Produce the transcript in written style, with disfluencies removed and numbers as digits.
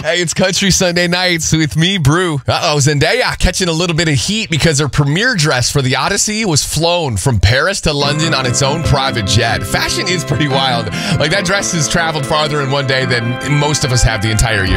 Hey, it's Country Sunday Nights with me, Brew. Zendaya catching a little bit of heat because her premiere dress for the Odyssey was flown from Paris to London on its own private jet. Fashion is pretty wild. Like, that dress has traveled farther in one day than most of us have the entire year.